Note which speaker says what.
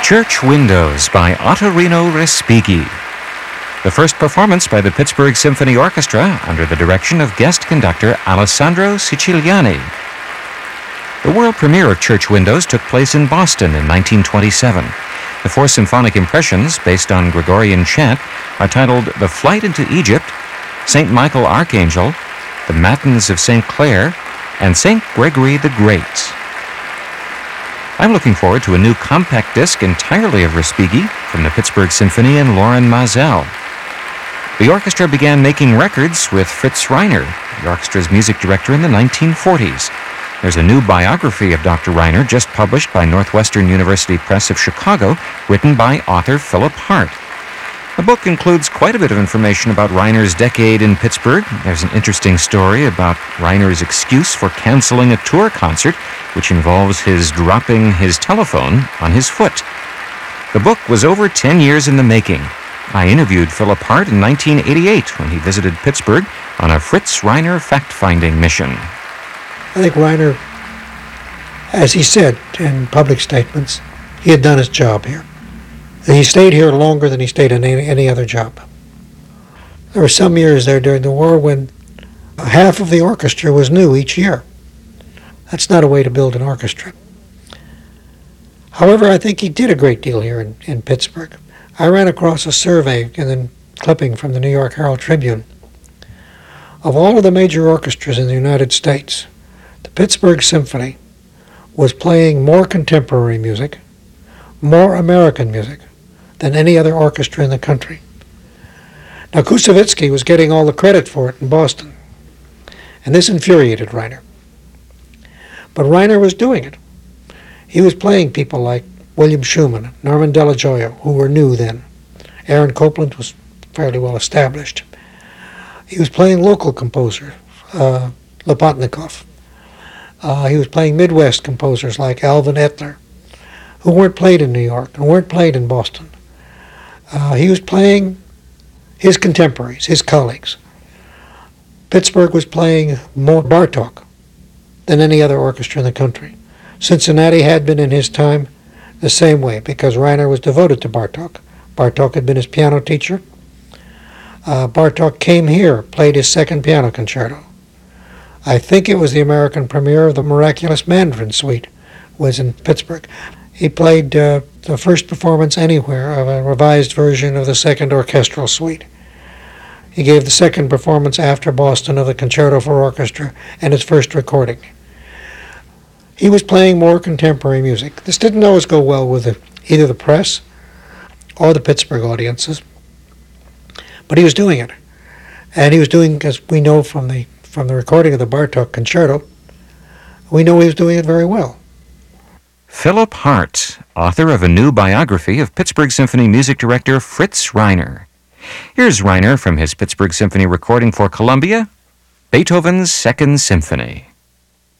Speaker 1: Church Windows by Ottorino Respighi. The first performance by the Pittsburgh Symphony Orchestra under the direction of guest conductor Alessandro Siciliani. The world premiere of Church Windows took place in Boston in 1927. The four symphonic impressions, based on Gregorian chant, are titled The Flight into Egypt, St. Michael Archangel, The Matins of St. Clair, and St. Gregory the Great. I'm looking forward to a new compact disc entirely of Respighi from the Pittsburgh Symphony and Loren Maazel. The orchestra began making records with Fritz Reiner, the orchestra's music director in the 1940s. There's a new biography of Dr. Reiner just published by Northwestern University Press of Chicago, written by author Philip Hart. The book includes quite a bit of information about Reiner's decade in Pittsburgh. There's an interesting story about Reiner's excuse for canceling a tour concert, which involves his dropping his telephone on his foot. The book was over 10 years in the making. I interviewed Philip Hart in 1988 when he visited Pittsburgh on a Fritz Reiner fact-finding mission.
Speaker 2: I think Reiner, as he said in public statements, he had done his job here. He stayed here longer than he stayed in any other job. There were some years there during the war when half of the orchestra was new each year. That's not a way to build an orchestra. However, I think he did a great deal here in Pittsburgh. I ran across a survey and then clipping from the New York Herald Tribune. Of all of the major orchestras in the United States, the Pittsburgh Symphony was playing more contemporary music, more American music, than any other orchestra in the country. Now, Koussevitzky was getting all the credit for it in Boston, and this infuriated Reiner. But Reiner was doing it. He was playing people like William Schumann, Norman Della Gioia, who were new then. Aaron Copland was fairly well established. He was playing local composers, Lopatnikov. He was playing Midwest composers like Alvin Etler, who weren't played in New York and weren't played in Boston. He was playing his contemporaries, his colleagues. Pittsburgh was playing more Bartók than any other orchestra in the country. Cincinnati had been in his time the same way, because Reiner was devoted to Bartók. Bartók had been his piano teacher. Bartók came here, played his second piano concerto. I think it was the American premiere of the Miraculous Mandarin Suite was in Pittsburgh. He played the first performance anywhere of a revised version of the Second Orchestral Suite. He gave the second performance after Boston of the Concerto for Orchestra and his first recording. He was playing more contemporary music. This didn't always go well with either the press or the Pittsburgh audiences, but he was doing it. And he was doing, as we know from the recording of the Bartók Concerto, we know he was doing it very well.
Speaker 1: Philip Hart, author of a new biography of Pittsburgh Symphony music director Fritz Reiner. Here's Reiner from his Pittsburgh Symphony recording for Columbia, Beethoven's Second Symphony.